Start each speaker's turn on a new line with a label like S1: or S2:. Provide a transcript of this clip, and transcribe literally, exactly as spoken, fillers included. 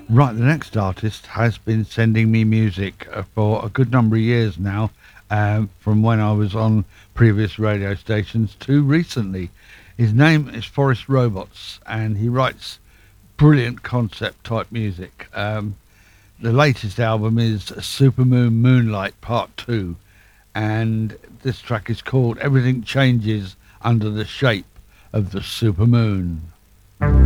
S1: Right, the next artist has been sending me music uh, for a good number of years now, um, from when I was on previous radio stations to recently. His name is Forest Robots, and he writes brilliant concept type music. Um, the latest album is Supermoon Moonlight Part two, and this track is called Everything Changes Under the Shape of the Supermoon.